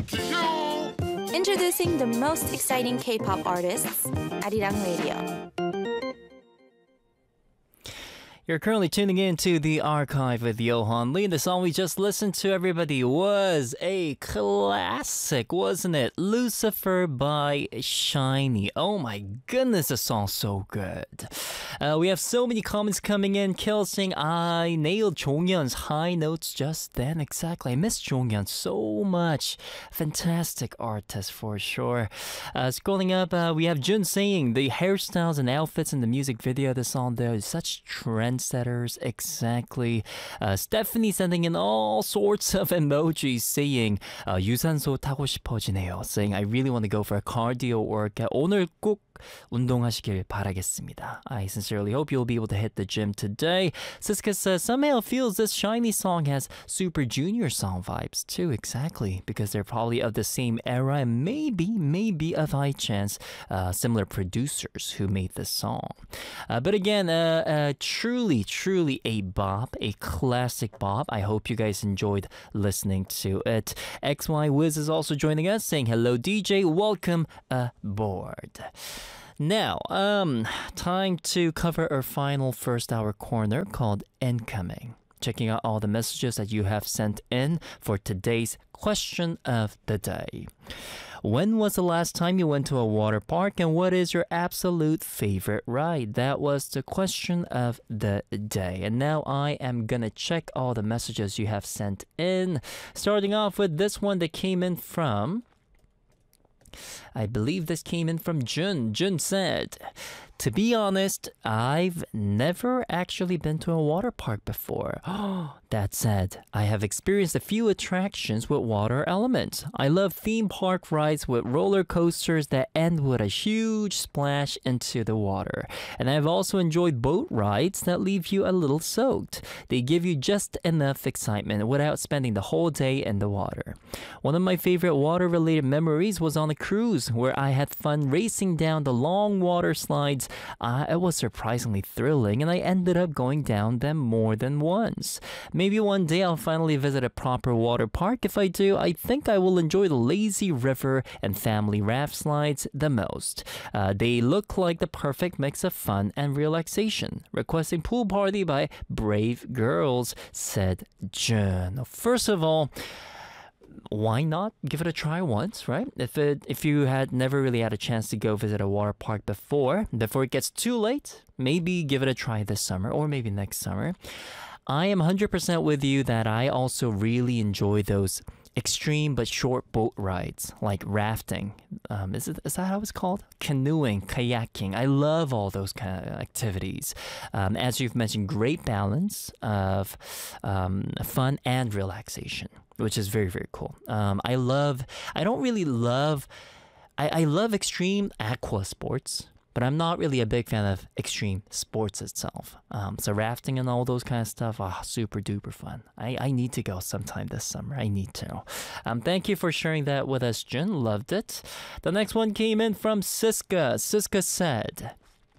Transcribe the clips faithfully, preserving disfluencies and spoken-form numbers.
Introducing the most exciting K-pop artists, Arirang Radio. You're currently tuning in to The Archive with Johan Lee. The song we just listened to, everybody, was a classic, wasn't it? Lucifer by SHINee. Oh my goodness, the song's so good. Uh, we have so many comments coming in. Kill saying, I nailed Jonghyun's high notes just then. Exactly. I miss Jonghyun so much. Fantastic artist for sure. Uh, scrolling up, uh, we have Jun saying, the hairstyles and outfits in the music video of the song, there is such trendsetters. Exactly. Uh, Stephanie sending in all sorts of emojis saying, uh, 유산소 타고 싶어지네요. Saying, I really want to go for a cardio workout. 오늘 꼭 운동하시길 바라겠습니다. I sincerely hope you'll be able to hit the gym today. Siska says, somehow feels this SHINee song has Super Junior song vibes too. Exactly. Because they're probably of the same era and maybe, maybe of high chance, uh, similar producers who made this song. Uh, but again, uh, uh, truly, truly a bop, a classic bop. I hope you guys enjoyed listening to it. X Y Wiz is also joining us saying, hello D J, welcome aboard. Now, um, time to cover our final first hour corner called Incoming. Checking out all the messages that you have sent in for today's question of the day. When was the last time you went to a water park and what is your absolute favorite ride? That was the question of the day. And now I am gonna check all the messages you have sent in. Starting off with this one that came in from... I believe this came in from Jun. Jun said, to be honest, I've never actually been to a water park before. That said, I have experienced a few attractions with water elements. I love theme park rides with roller coasters that end with a huge splash into the water. And I've also enjoyed boat rides that leave you a little soaked. They give you just enough excitement without spending the whole day in the water. One of my favorite water-related memories was on a cruise where I had fun racing down the long water slides. Uh, it was surprisingly thrilling and I ended up going down them more than once. Maybe one day I'll finally visit a proper water park. If I do, I think I will enjoy the lazy river and family raft slides the most. Uh, they look like the perfect mix of fun and relaxation. Requesting pool party by Brave Girls, said Jun. First of all, why not give it a try once, right? If it if you had never really had a chance to go visit a water park before, before it gets too late, maybe give it a try this summer or maybe next summer. I am one hundred percent with you that I also really enjoy those extreme but short boat rides like rafting. Um, is, it, is that how it's called? Canoeing, kayaking. I love all those kind of activities. Um, as you've mentioned, great balance of um, fun and relaxation, which is very, very cool. Um, I love, I don't really love, I, I love extreme aqua sports, but I'm not really a big fan of extreme sports itself. Um, so rafting and all those kind of stuff, ah, super duper fun. I, I need to go sometime this summer. I need to. Um, thank you for sharing that with us, Jun. Loved it. The next one came in from Siska. Siska said,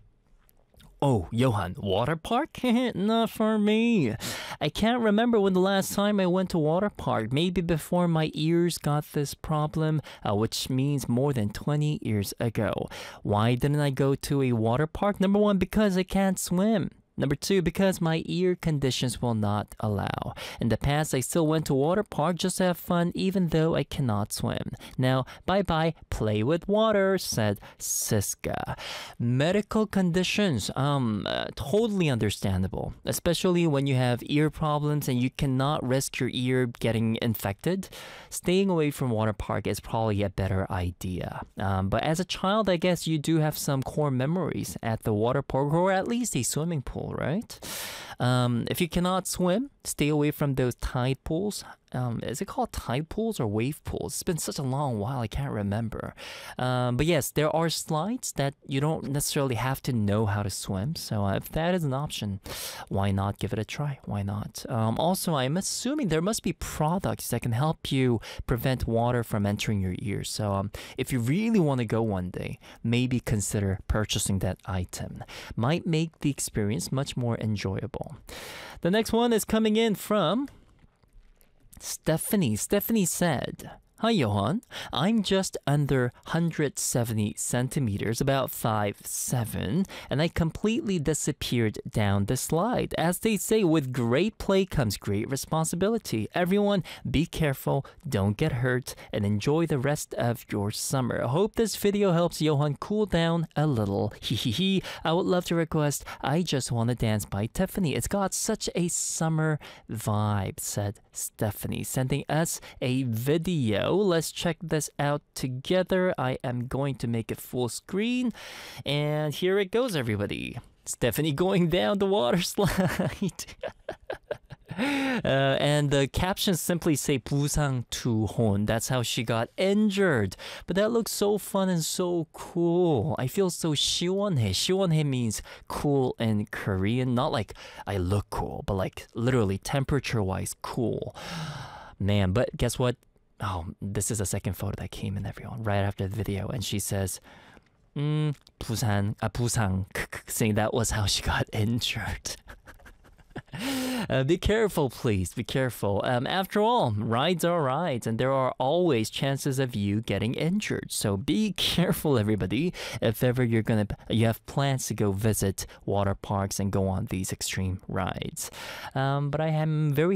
oh, Johan, water park? Not for me. I can't remember when the last time I went to water park. Maybe before my ears got this problem, uh, which means more than twenty years ago. Why didn't I go to a water park? Number one, because I can't swim. Number two, because my ear conditions will not allow. In the past, I still went to water park just to have fun even though I cannot swim. Now, bye-bye, play with water, said Siska. Medical conditions, um, uh, totally understandable. Especially when you have ear problems and you cannot risk your ear getting infected. Staying away from water park is probably a better idea. Um, but as a child, I guess you do have some core memories at the water park or at least a swimming pool. Right? Um, if you cannot swim, stay away from those tide pools. Um, is it called tide pools or wave pools? It's been such a long while, I can't remember. Um, but yes, there are slides that you don't necessarily have to know how to swim. So uh, if that is an option, why not give it a try? Why not? Um, also, I'm assuming there must be products that can help you prevent water from entering your ears. So um, if you really want to go one day, maybe consider purchasing that item. Might make the experience much more enjoyable. The next one is coming in from Stephanie. Stephanie said, Hi, Johan. I'm just under one hundred seventy centimeters, about five seven, and I completely disappeared down the slide. As they say, with great play comes great responsibility. Everyone, be careful, don't get hurt, and enjoy the rest of your summer. I hope this video helps Johan cool down a little. Hehehe. I would love to request I Just Wanna Dance by Tiffany. It's got such a summer vibe, said Stephanie, sending us a video. Let's check this out together. I am going to make it full screen. And here it goes, everybody. Stephanie going down the water slide. Uh, and the captions simply say 부상 투혼. That's how she got injured. But that looks so fun and so cool. I feel so 시원해. 시원해 means cool in Korean. Not like I look cool, but like literally temperature-wise cool. Man, but guess what? Oh, this is a second photo that came in, everyone, right after the video. And she says, mm, 부산, 아, 부상, saying that was how she got injured. Uh, be careful, please. Be careful. Um, after all, rides are rides, and there are always chances of you getting injured. So be careful, everybody. If ever you're gonna, you have plans to go visit water parks and go on these extreme rides. Um, but I am very